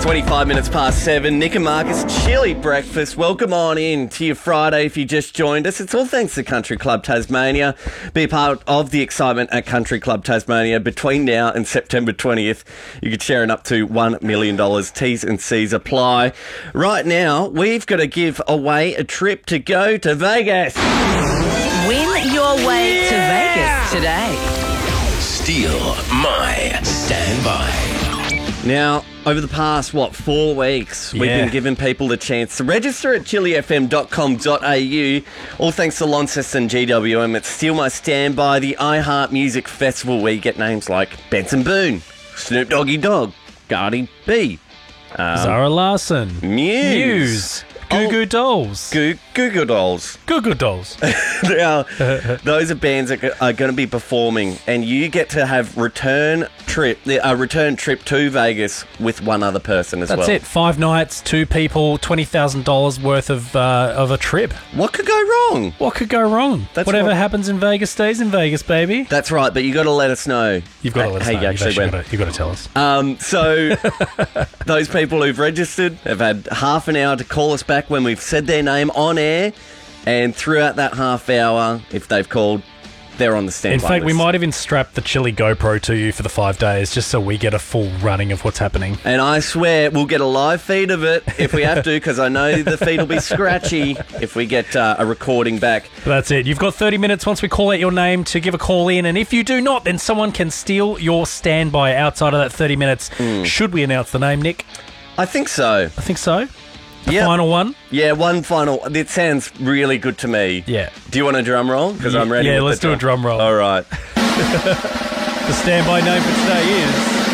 25 minutes past 7. Nick and Marcus, chilly breakfast. Welcome on in to your Friday if you just joined us. It's all thanks to Country Club Tasmania. Be a part of the excitement at Country Club Tasmania. Between now and September 20th, you could share in up to $1 million. T's and C's apply. Right now, we've got to give away a trip to go to Vegas. Win your way to Vegas today. Steal my standby. Now, over the past, 4 weeks, we've been giving people the chance to register at chilifm.com.au. All thanks to Launceston GWM. It's Steal My Standby, the iHeart Music Festival, where you get names like Benson Boone, Snoop Doggy Dogg, Cardi B, Zara Larsson, Muse, Goo Goo Dolls. Goo Goo Dolls. Goo Goo Dolls. Now, those are bands that are going to be performing, and you get to have a return trip to Vegas with one other person as well. That's it. 5 nights, 2 people, $20,000 worth of a trip. What could go wrong? What could go wrong? Whatever happens in Vegas stays in Vegas, baby. That's right, but you got to let us know. You've got to let us know. You've got to tell us. So those people who've registered have had half an hour to call us back when we've said their name on air, and throughout that half hour, if they've called, they're on the standby In fact, list. we might even strap the Chili GoPro to you for the 5 days, just so we get a full running of what's happening. And I swear we'll get a live feed of it if we have to, because I know the feed will be scratchy if we get a recording back. But that's it. You've got 30 minutes once we call out your name to give a call in, and if you do not, then someone can steal your standby outside of that 30 minutes. Should we announce the name, Nick? I think so. I think so. The Yep. final one? Yeah, one final. It sounds really good to me. Yeah. Do you want a drum roll? Because I'm ready. Yeah, with let's the do a drum roll. All right. The standby name for today is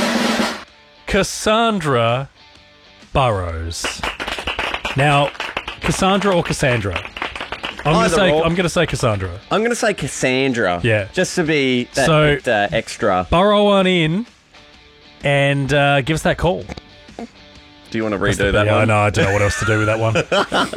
Cassandra Burrows. Now, Cassandra or Cassandra? I'm going to say Cassandra. I'm going to say Cassandra. Yeah. Just to be that bit, extra. Burrow on in and give us that call. Do you want to redo that Yeah, one? I don't know what else to do with that one.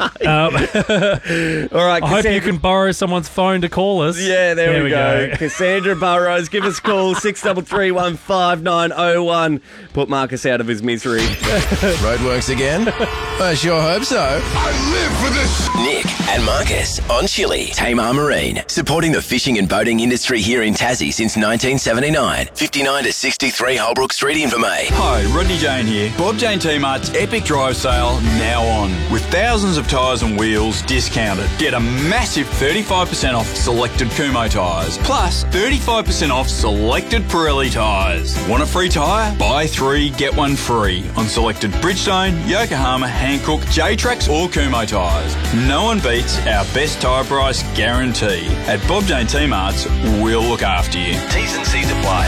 All right, I hope you can borrow someone's phone to call us. Yeah, there we go. Cassandra Burrows, give us a call, 63315901. Put Marcus out of his misery. Roadworks again? I sure hope so. I live for this. Nick and Marcus on Chili. Tamar Marine, supporting the fishing and boating industry here in Tassie since 1979. 59 to 63 Holbrook Street, Invermay. Hi, Rodney Jane here. Bob Jane T-Mart's Epic Drive Sale now on. With thousands of tyres and wheels discounted. Get a massive 35% off selected Kumho tyres. Plus 35% off selected Pirelli tyres. Want a free tyre? Buy 3, get 1 free on selected Bridgestone, Yokohama, Hankook, J-Trax or Kumho tyres. No one beats our best tyre price guarantee. At Bob Jane T-Mart's, we'll look after you. T's and C's apply.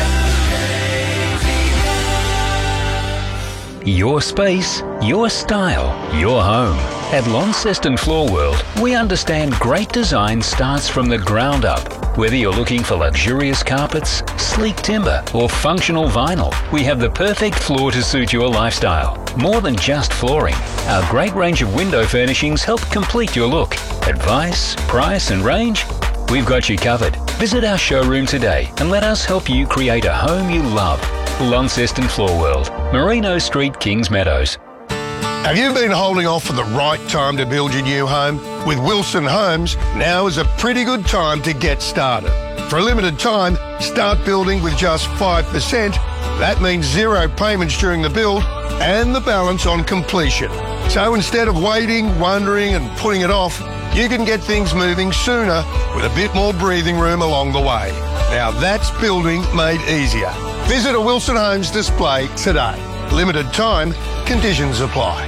Your space, your style, your home. At Launceston Floor World, we understand great design starts from the ground up. Whether you're looking for luxurious carpets, sleek timber, or functional vinyl, we have the perfect floor to suit your lifestyle. More than just flooring, our great range of window furnishings help complete your look. Advice, price, and range? We've got you covered. Visit our showroom today and let us help you create a home you love. Launceston Floor World, Merino Street, Kings Meadows. Have you been holding off for the right time to build your new home? With Wilson Homes, now is a pretty good time to get started. For a limited time, start building with just 5%. That means 0 payments during the build and the balance on completion. So instead of waiting, wondering and putting it off, you can get things moving sooner with a bit more breathing room along the way. Now that's building made easier. Visit a Wilson Homes display today. Limited time, conditions apply.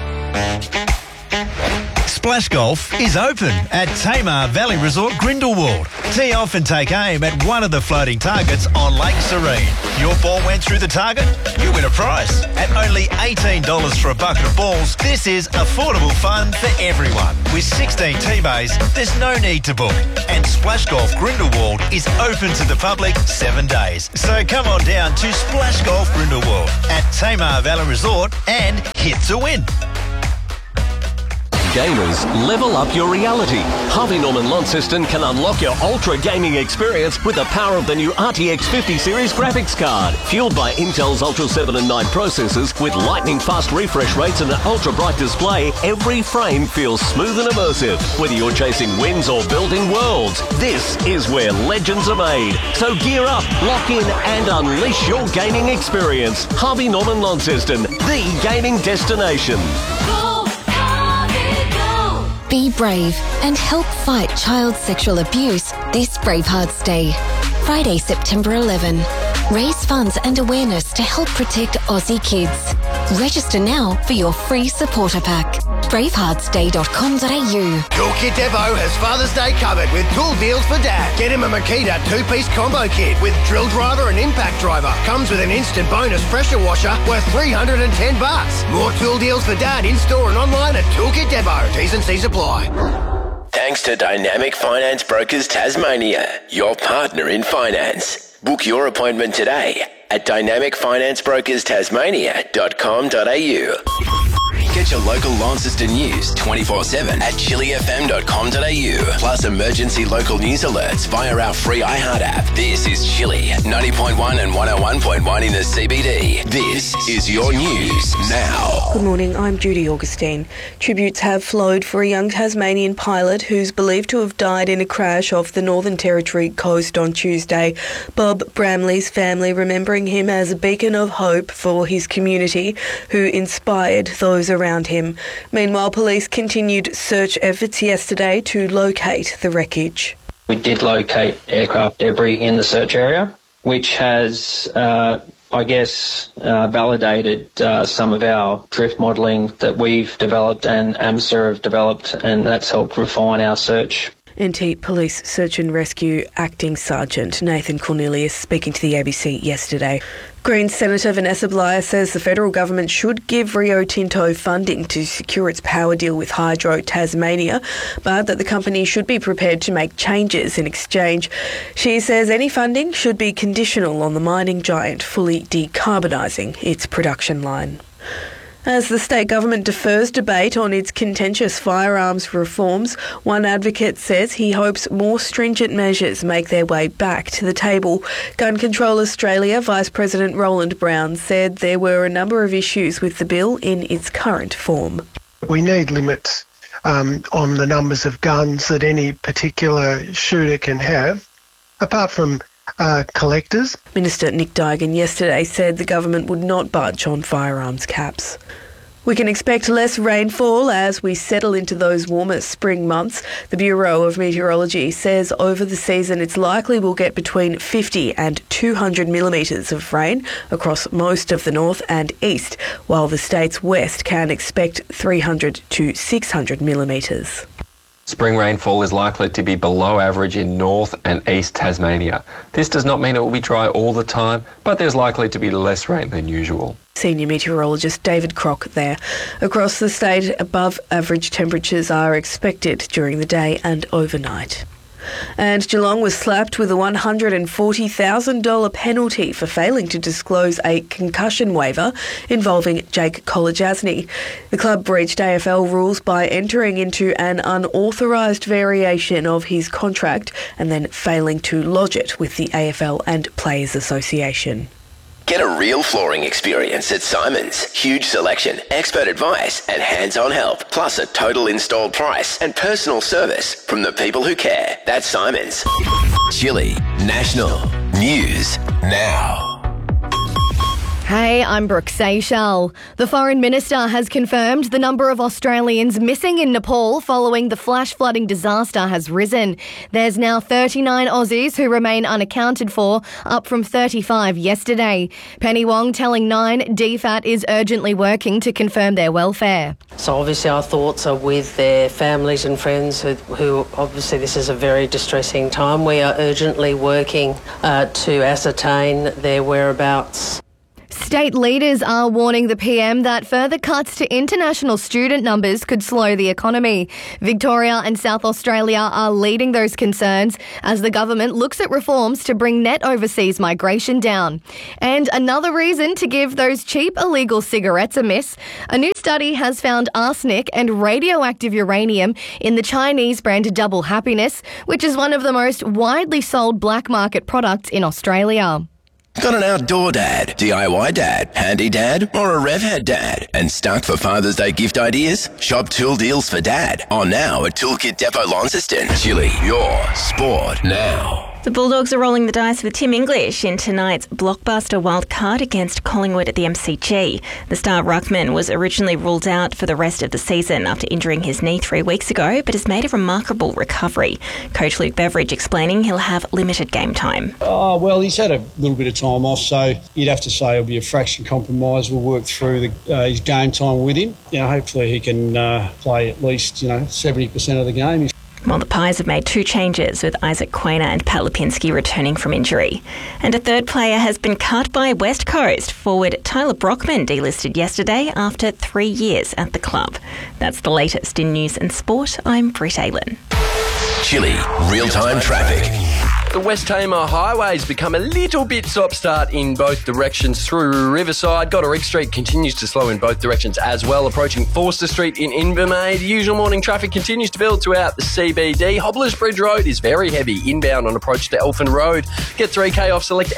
Splash Golf is open at Tamar Valley Resort Grindelwald. Tee off and take aim at one of the floating targets on Lake Serene. Your ball went through the target, you win a prize. At only $18 for a bucket of balls, this is affordable fun for everyone. With 16 tee bays, there's no need to book. And Splash Golf Grindelwald is open to the public 7 days. So come on down to Splash Golf Grindelwald at Tamar Valley Resort and hit to win. gamers, level up your reality. Harvey Norman Launceston can unlock your ultra gaming experience with the power of the new RTX 50 series graphics card. Fueled by Intel's Ultra 7 and 9 processors with lightning fast refresh rates and an ultra bright display, every frame feels smooth and immersive. Whether you're chasing wins or building worlds, this is where legends are made. So gear up, lock in and unleash your gaming experience. Harvey Norman Launceston, the gaming destination. Be brave and help fight child sexual abuse this Bravehearts Day. Friday, September 11. Raise funds and awareness to help protect Aussie kids. Register now for your free supporter pack. braveheartsday.com.au. Toolkit Depot has Father's Day covered with tool deals for Dad. Get him a Makita 2-piece combo kit with drill driver and impact driver. Comes with an instant bonus pressure washer worth $310. More tool deals for Dad in-store and online at Toolkit Depot. T's and C's apply. Thanks to Dynamic Finance Brokers Tasmania, your partner in finance. Book your appointment today at dynamicfinanceBrokersTasmania.com.au. Get your local Launceston news 24/7 at chillyfm.com.au. Plus emergency local news alerts via our free iHeart app. This is Chilly 90.1 and 101.1 in the CBD. This is your news now. Good morning, I'm Judy Augustine. Tributes have flowed for a young Tasmanian pilot who's believed to have died in a crash off the Northern Territory coast on Tuesday. Bob Bramley's family remembering him as a beacon of hope for his community who inspired those around him. Meanwhile, police continued search efforts yesterday to locate the wreckage. We did locate aircraft debris in the search area, which has, validated some of our drift modelling that we've developed and AMSA have developed, and that's helped refine our search. NT Police Search and Rescue Acting Sergeant Nathan Cornelius speaking to the ABC yesterday. Greens Senator Vanessa Bligher says the federal government should give Rio Tinto funding to secure its power deal with Hydro Tasmania, but that the company should be prepared to make changes in exchange. She says any funding should be conditional on the mining giant fully decarbonising its production line. As the state government defers debate on its contentious firearms reforms, one advocate says he hopes more stringent measures make their way back to the table. Gun Control Australia Vice President Roland Brown said there were a number of issues with the bill in its current form. We need limits on the numbers of guns that any particular shooter can have, apart from collectors. Minister Nick Duigan yesterday said the government would not budge on firearms caps. We can expect less rainfall as we settle into those warmer spring months. The Bureau of Meteorology says over the season it's likely we'll get between 50 and 200 millimetres of rain across most of the north and east, while the state's west can expect 300 to 600 millimetres. Spring rainfall is likely to be below average in North and East Tasmania. This does not mean it will be dry all the time, but there's likely to be less rain than usual. Senior meteorologist David Crock there. Across the state, above average temperatures are expected during the day and overnight. And Geelong was slapped with a $140,000 penalty for failing to disclose a concussion waiver involving Jake Kolodjasny. The club breached AFL rules by entering into an unauthorised variation of his contract and then failing to lodge it with the AFL and Players Association. Get a real flooring experience at Simon's. Huge selection, expert advice and hands-on help. Plus a total installed price and personal service from the people who care. That's Simon's. Chilly National News Now. Hey, I'm Brooke Seychelles. The Foreign Minister has confirmed the number of Australians missing in Nepal following the flash flooding disaster has risen. There's now 39 Aussies who remain unaccounted for, up from 35 yesterday. Penny Wong telling Nine DFAT is urgently working to confirm their welfare. So obviously our thoughts are with their families and friends who obviously this is a very distressing time. We are urgently working to ascertain their whereabouts. State leaders are warning the PM that further cuts to international student numbers could slow the economy. Victoria and South Australia are leading those concerns as the government looks at reforms to bring net overseas migration down. And another reason to give those cheap illegal cigarettes a miss, a new study has found arsenic and radioactive uranium in the Chinese brand Double Happiness, which is one of the most widely sold black market products in Australia. Got an outdoor dad, DIY dad, handy dad, or a RevHead dad? And stuck for Father's Day gift ideas? Shop Tool Deals for Dad. On now at Toolkit Depot Launceston. Chili, your sport now. The Bulldogs are rolling the dice with Tim English in tonight's blockbuster wildcard against Collingwood at the MCG. The star ruckman was originally ruled out for the rest of the season after injuring his knee 3 weeks ago, but has made a remarkable recovery. Coach Luke Beveridge explaining he'll have limited game time. Oh, well, he's had a little bit of time off, so you'd have to say it'll be a fraction compromise. We'll work through his game time with him. Hopefully he can play at least 70% of the game. Well, the Pies have made 2 changes, with Isaac Quainer and Pat Lipinski returning from injury. And a third player has been cut by West Coast. Forward Tyler Brockman delisted yesterday after 3 years at the club. That's the latest in news and sport. I'm Britt Aylen. Chili, real-time traffic. The West Tamar Highway's become a little bit stop-start in both directions through Riverside. Goderich Street continues to slow in both directions as well, approaching Forster Street in Invermaid. Usual morning traffic continues to build throughout the CBD. Hobblers Bridge Road is very heavy inbound on approach to Elfin Road. Get 3K off select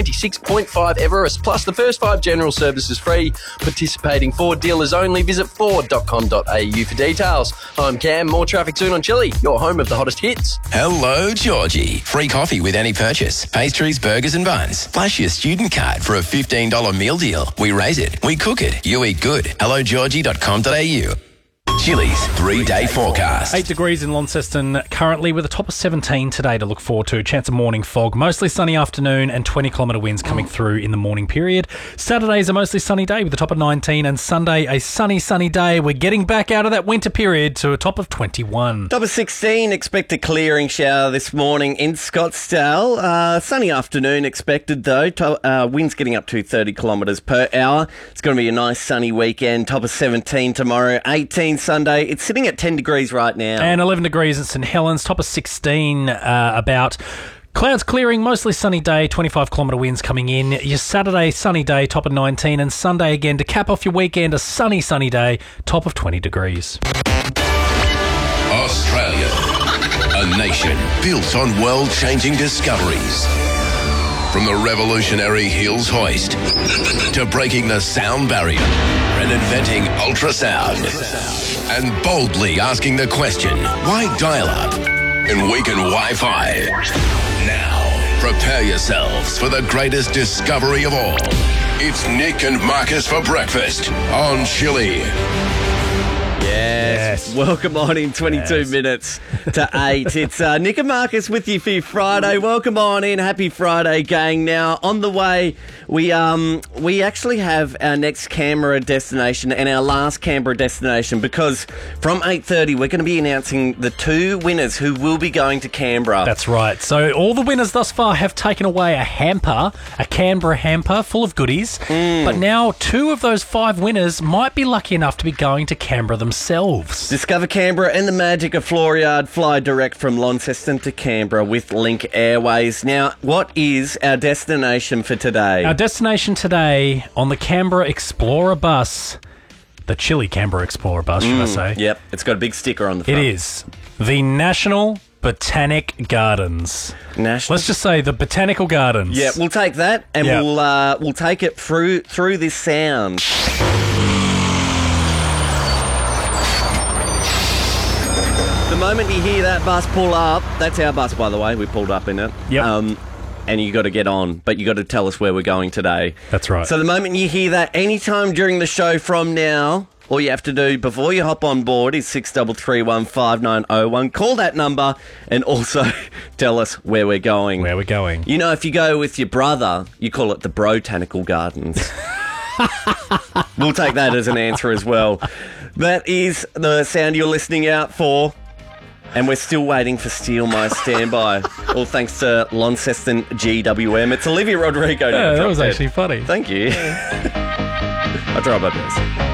MY26.5 Everest, plus the first 5 general services free. Participating Ford dealers only. Visit ford.com.au for details. I'm Cam. More traffic soon on Chili, your home of the hottest hits. Hello, Georgie. Free coffee with any purchase. Pastries, burgers and buns. Flash your student card for a $15 meal deal. We raise it. We cook it. You eat good. HelloGeorgie.com.au. Chili's 3-day forecast. 8 degrees in Launceston currently, with a top of 17 today to look forward to. Chance of morning fog, mostly sunny afternoon and 20-kilometre winds coming through in the morning period. Saturday's a mostly sunny day with a top of 19, and Sunday a sunny day. We're getting back out of that winter period to a top of 21. Top of 16, expect a clearing shower this morning in Scottsdale. Sunny afternoon expected though. Winds getting up to 30 kilometres per hour. It's going to be a nice sunny weekend. Top of 17 tomorrow, 18 Sunday. It's sitting at 10 degrees right now. And 11 degrees at St Helens. Top of 16 about. Clouds clearing, mostly sunny day, 25-kilometre winds coming in. Your Saturday, sunny day, top of 19. And Sunday again, to cap off your weekend, a sunny day, top of 20 degrees. Australia, a nation built on world-changing discoveries. From the revolutionary Hills hoist to breaking the sound barrier and inventing ultrasound, and boldly asking the question, why dial-up and weaken Wi-Fi? Now, prepare yourselves for the greatest discovery of all. It's Nick and Marcus for breakfast on Chili. Yes. Welcome on in 22 minutes to 8. It's Nick and Marcus with you for your Friday. Welcome on in. Happy Friday, gang. Now, on the way, we actually have our next Canberra destination and our last Canberra destination, because from 8:30 we're going to be announcing the 2 winners who will be going to Canberra. That's right. So all the winners thus far have taken away a hamper, a Canberra hamper full of goodies. But now 2 of those 5 winners might be lucky enough to be going to Canberra themselves. Discover Canberra and the magic of Floriade. Fly direct from Launceston to Canberra with Link Airways. Now, what is our destination for today? Our destination today on the Canberra Explorer bus, the Chili Canberra Explorer bus, should I say? Yep, it's got a big sticker on the front. It is the National Botanic Gardens. Let's just say the Botanical Gardens. Yeah, we'll take that, and we'll take it through this sound. The moment you hear that bus pull up, that's our bus, by the way. We pulled up in it. Yep. And you got to get on, but you got to tell us where we're going today. That's right. So the moment you hear that, anytime during the show from now, all you have to do before you hop on board is 6331 5901. Call that number and also tell us where we're going. Where we're going. You know, if you go with your brother, you call it the Brotanical Gardens. We'll take that as an answer as well. That is the sound you're listening out for. And we're still waiting for Steal My Standby. All thanks to Launceston GWM. It's Olivia Rodrigo now. Yeah, that was actually funny. Thank you. I try my best.